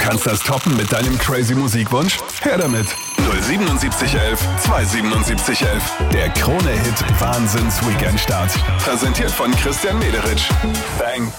kannst das toppen mit deinem crazy Musikwunsch? Her damit. 07711 27711. Der Krone-Hit Wahnsinns-Weekend-Start. Präsentiert von Christian Mederitsch. Bang